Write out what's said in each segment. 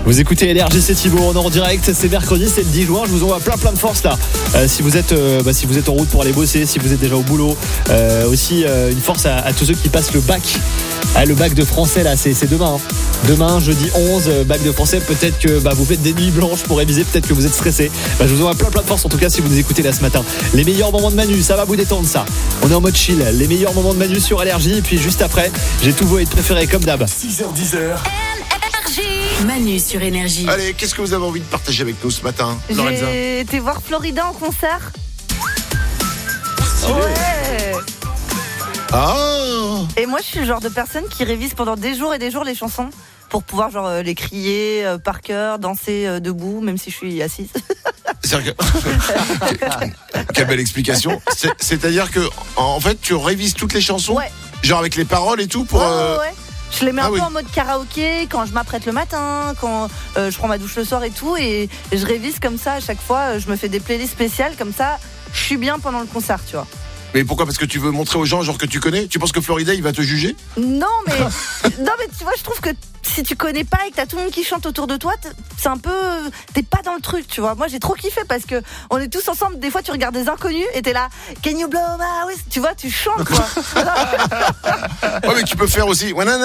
Vous écoutez LRJ, c'est Thibaut, on est en direct, c'est mercredi, c'est le 10 juin, je vous envoie plein de force là. Si vous êtes en route pour aller bosser, si vous êtes déjà au boulot, aussi une force à tous ceux qui passent le bac. Le bac de français là, c'est demain. Demain, jeudi 11, bac de français, peut-être que vous faites des nuits blanches pour réviser, peut-être que vous êtes stressé. Je vous envoie plein de force en tout cas si vous nous écoutez là ce matin. Les meilleurs moments de Manu, ça va vous détendre ça. On est en mode chill, les meilleurs moments de Manu sur LRJ, et puis juste après, j'ai tous vos hits préférés comme d'hab. 6h10. Manu sur Énergie. Allez, qu'est-ce que vous avez envie de partager avec nous ce matin, Lorenza? J'ai été voir Florida en concert. Ouais. Ah. Et moi, je suis le genre de personne qui révise pendant des jours et des jours les chansons pour pouvoir les crier par cœur, danser debout, même si je suis assise. Quelle belle explication. C'est-à-dire que, en fait, tu révises toutes les chansons, ouais. Genre avec les paroles et tout pour. Ouais. Je les mets un peu en mode karaoké quand je m'apprête le matin, quand je prends ma douche le soir et tout, et je révise comme ça à chaque fois. Je me fais des playlists spéciales comme ça. Je suis bien pendant le concert, tu vois. Mais pourquoi? Parce que tu veux montrer aux gens genre que tu connais? Tu penses que Florida il va te juger? Non mais tu vois, je trouve que si tu connais pas et que t'as tout le monde qui chante autour de toi, c'est un peu, t'es pas dans le truc, tu vois. Moi j'ai trop kiffé parce que on est tous ensemble. Des fois tu regardes des inconnus et t'es là, can you blow my whistle? Tu vois, tu chantes quoi. Ouais, mais tu peux faire aussi. Ouais,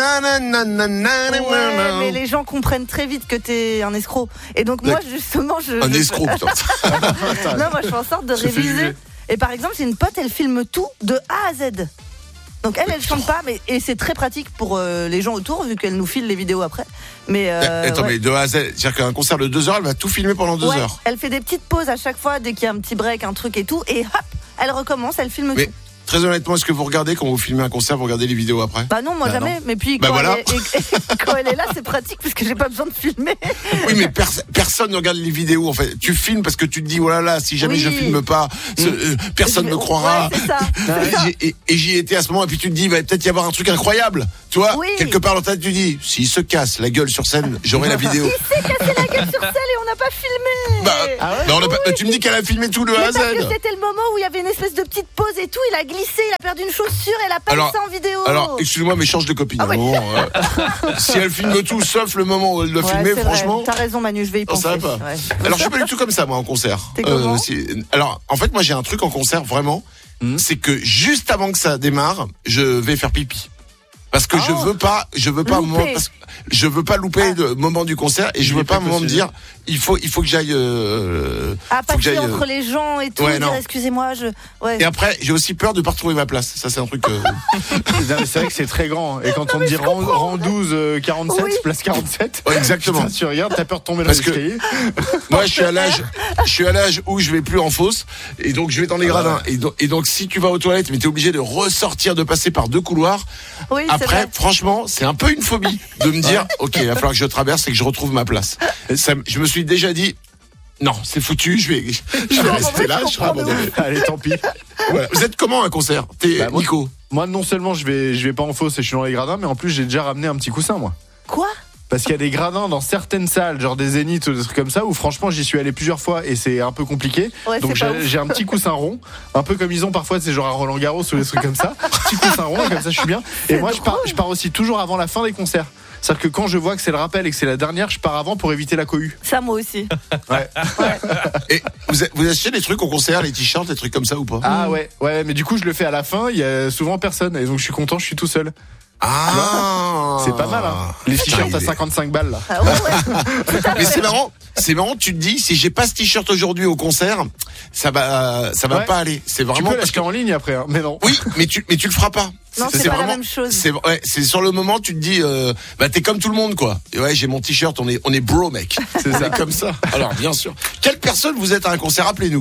mais les gens comprennent très vite que t'es un escroc. Et donc moi justement un escroc. Putain. Non, moi je fais en sorte de réviser. Et par exemple, j'ai une pote, elle filme tout de A à Z. Donc elle chante pas, et c'est très pratique pour les gens autour, vu qu'elle nous file les vidéos après. Mais attends, mais de A à Z, c'est-à-dire qu'un concert de 2 heures, elle va tout filmer pendant 2 heures. Elle fait des petites pauses à chaque fois, dès qu'il y a un petit break, un truc et tout, et hop, elle recommence, elle filme tout. Très honnêtement, est-ce que vous regardez quand vous filmez un concert, vous regardez les vidéos après? Bah non, moi jamais. Non. Mais puis quand, quand elle est là, c'est pratique parce que j'ai pas besoin de filmer. Oui, mais personne ne regarde les vidéos. En fait, tu filmes parce que tu te dis oh là là, si jamais je filme pas, personne ne me croira. Ouais, c'est ça. Et j'y étais à ce moment. Et puis tu te dis, va peut-être y avoir un truc incroyable. Tu vois, quelque part dans ta tête, tu dis, s'il se casse la gueule sur scène, j'aurai la vidéo. Il s'est cassé la gueule sur scène et on n'a pas filmé. Tu me dis qu'elle a filmé tout le A à Z. Parce que c'était le moment où il y avait une espèce de petite pause et tout. Il a glissé, il a perdu une chaussure, elle a pas mis ça en vidéo. Alors, excuse-moi, mais change de copine. Si elle filme tout, sauf le moment où elle doit filmer, franchement. T'as raison, Manu, je vais y penser. Ça va pas. Ouais. Alors, je suis pas du tout comme ça, moi, en concert. T'es comment alors, en fait, moi, j'ai un truc en concert, vraiment. C'est que juste avant que ça démarre, je vais faire pipi. Parce que je veux pas je veux pas louper le moment du concert et je veux pas un moment me dire il faut que j'aille passer entre les gens et tout, dire excusez-moi, Et après, j'ai aussi peur de pas retrouver ma place. Ça c'est un truc c'est vrai que c'est très grand et quand on me dit rang 12 47 place 47. Ouais, exactement. Putain, tu regardes, t'as peur de tomber dans l'escalier. Moi, je suis à l'âge où je vais plus en fosse et donc je vais dans les gradins et donc si tu vas aux toilettes mais t'es obligé de ressortir, de passer par 2 couloirs. Oui, après, franchement, c'est un peu une phobie de me dire, ok, il va falloir que je traverse et que je retrouve ma place. Je me suis déjà dit, non, c'est foutu, je vais rester là, je serai abandonné. Allez, tant pis. Voilà. Vous êtes comment un concert? Nico? Moi, non seulement je vais pas en fosse et je suis dans les gradins, mais en plus j'ai déjà ramené un petit coussin, moi. Quoi? Parce qu'il y a des gradins dans certaines salles, genre des zéniths ou des trucs comme ça, où franchement j'y suis allé plusieurs fois et c'est un peu compliqué. Ouais, donc j'ai un petit coussin rond, un peu comme ils ont parfois, c'est genre à Roland Garros ou des trucs comme ça. Petit coussin rond, et comme ça je suis bien. Et moi je pars aussi toujours avant la fin des concerts. C'est-à-dire que quand je vois que c'est le rappel et que c'est la dernière, je pars avant pour éviter la cohue. Ça, moi aussi. Ouais. Et vous achetez des trucs au concert, les t-shirts, des trucs comme ça ou pas? Ah ouais, mais du coup je le fais à la fin, il y a souvent personne et donc je suis content, je suis tout seul. C'est pas mal, hein. Les t-shirts à 55 balles là. Mais c'est marrant, tu te dis si j'ai pas ce t-shirt aujourd'hui au concert, ça va pas aller. C'est vraiment tu peux l'acheter en ligne après, hein, mais non. Oui, mais tu le feras pas. Non, c'est pas vraiment la même chose. C'est sur le moment tu te dis t'es comme tout le monde quoi. Et ouais, j'ai mon t-shirt, on est bro mec. C'est ça comme ça. Alors bien sûr. Quelle personne vous êtes à un concert? Appelez-nous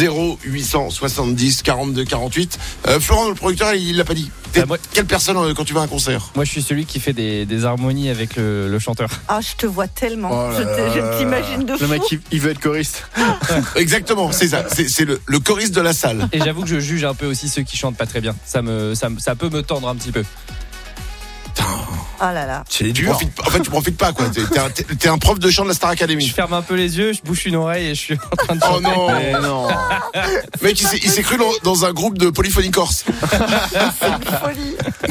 0870 42 48. Florent le producteur il l'a pas dit. Quelle personne quand tu vas à un concert? Moi je suis celui qui fait des harmonies avec le chanteur. Ah, je te vois tellement. Je t'imagine de fou. Le mec il veut être choriste. Exactement, c'est ça. C'est le choriste de la salle. Et j'avoue que je juge un peu aussi ceux qui chantent pas très bien. Ça peut me tendre un petit peu. Oh là là. C'est dur. Tu profites pas quoi. T'es un prof de chant de la Star Academy. Je ferme un peu les yeux, je bouche une oreille et je suis en train de chanter. Oh non. Mec, il s'est cru dans un groupe de polyphonie corse. C'est une folie. Mais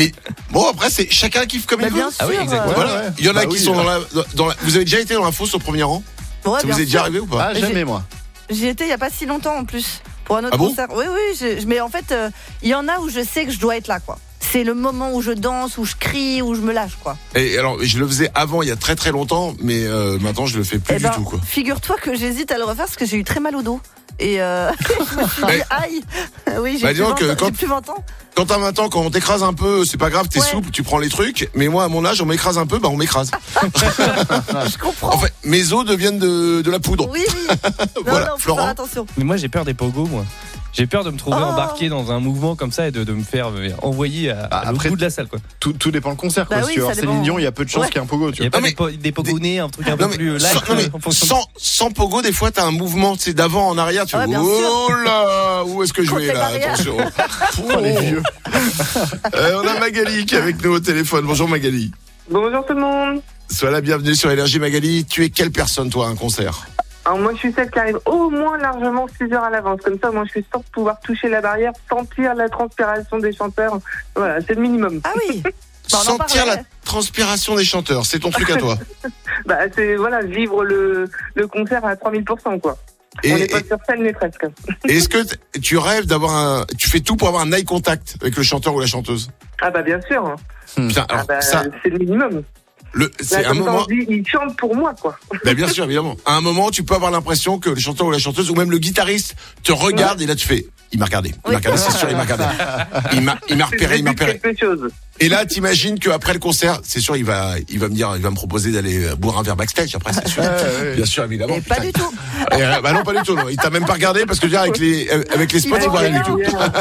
Bon, après, c'est chacun kiffe comme il veut. Bien sûr. Ah oui, exactement. Voilà. Il y en a qui sont dans la. Vous avez déjà été dans la fosse au premier rang? Ouais, Ça bien vous est déjà sûr. arrivé ou pas? Ah, jamais moi. J'y étais il y a pas si longtemps en plus pour un autre Ah bon concert. Oui, mais en fait, il y en a où je sais que je dois être là, quoi. C'est le moment où je danse, où je crie, où je me lâche, quoi. Et alors, je le faisais avant, il y a très très longtemps, mais maintenant je le fais plus du tout, quoi. Figure-toi que j'hésite à le refaire parce que j'ai eu très mal au dos. Et je me suis dit, aïe. Oui, j'ai plus 20 ans. Quand t'as 20 ans, quand on t'écrase un peu, c'est pas grave, t'es Ouais. souple, tu prends les trucs. Mais moi, à mon âge, on m'écrase un peu, on m'écrase. Je comprends. En fait, mes os deviennent de la poudre. Oui. Non, Voilà, non, faut Florent. faire attention. Mais moi j'ai peur des pogos, moi. J'ai peur de me trouver Oh. embarqué dans un mouvement comme ça et de me faire envoyer à Après, l'autre bout de la salle, quoi. Tout dépend le concert, quoi. Bah si oui, tu veux ça voir Céline dépend. Dion, il y a peu de chances Ouais. qu'il y ait un pogo, tu Il y a vois. pas des pogos-nés, un truc un peu plus light en fonction de- sans pogo, des fois, t'as un mouvement, tu sais, d'avant en arrière, tu Ouais, vois. bien sûr. Oh là, où est-ce que je Contre vais les là? barrières. Attention. Oh, les vieux. On a Magali qui est avec nous au téléphone. Bonjour Magali. Bonjour tout le monde. Sois la bienvenue sur Énergie Magali. Tu es quelle personne, toi, à un concert? Alors moi je suis celle qui arrive au moins largement 6 heures à l'avance. Comme ça, moi je suis sûre de pouvoir toucher la barrière, sentir la transpiration des chanteurs. Voilà, c'est le minimum. Ah oui. Bah, on en Sentir la parlait. transpiration des chanteurs, c'est ton truc à toi. Bah c'est voilà, vivre le concert à 3000%, quoi. On n'est pas sur scène mais presque. Et est-ce que tu rêves tu fais tout pour avoir un eye contact avec le chanteur ou la chanteuse? Ah bah bien sûr. Putain, alors ça, c'est le minimum. c'est Là, un comme ça, moment. on dit, ils chantent pour moi, quoi. Ben bien sûr, évidemment. À un moment, tu peux avoir l'impression que le chanteur ou la chanteuse ou même le guitariste te regarde et là tu fais, il m'a regardé, c'est sûr, il m'a regardé. Il m'a repéré. Quelque chose. Et là, t'imagines qu'après le concert, c'est sûr, il va me proposer d'aller boire un verre backstage après, c'est sûr. Bien sûr, évidemment. Et pas Putain. du tout. Bah non, pas du tout. Non. Il t'a même pas regardé parce que déjà avec les spots, il voit rien du tout.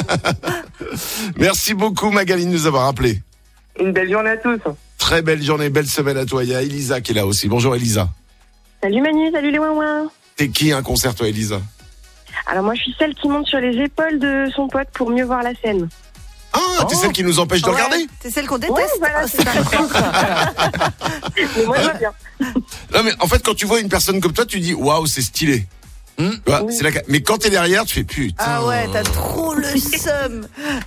Merci beaucoup Magali de nous avoir appelé. Une belle journée à tous. Très belle journée, belle semaine à toi. Il y a Elisa qui est là aussi. Bonjour Elisa. Salut Manu, salut les ouin. T'es qui un concert toi Elisa? Alors moi je suis celle qui monte sur les épaules de son pote pour mieux voir la scène. Ah, t'es celle qui nous empêche de Ouais, regarder? c'est celle qu'on déteste. Ouais, voilà, c'est ça. Mais moi je vois bien. Non mais en fait quand tu vois une personne comme toi, tu dis waouh, c'est stylé. Tu vois, Oui. c'est mais quand t'es derrière, tu fais putain. Ah ouais, t'as trop le seum.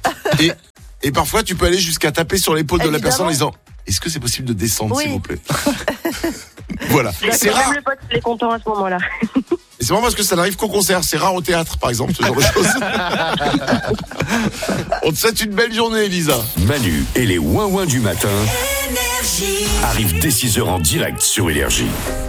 Et parfois tu peux aller jusqu'à taper sur l'épaule de la Évidemment. personne en disant est-ce que c'est possible de descendre Oui. s'il vous plaît? Voilà. C'est Même rare. le pote il est content à ce moment-là. Et c'est marrant parce que ça n'arrive qu'au concert. C'est rare au théâtre, par exemple, ce genre de choses. On te souhaite une belle journée, Elisa. Manu et les ouin-ouin du matin arrivent dès 6h en direct sur Énergie.